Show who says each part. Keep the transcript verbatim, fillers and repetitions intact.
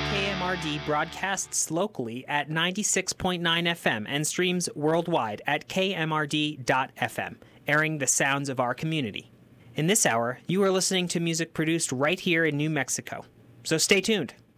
Speaker 1: K M R D broadcasts locally at ninety-six point nine F M and streams worldwide at K M R D dot F M, airing the sounds of our community. In this hour, you are listening to music produced right here in New Mexico. So stay tuned.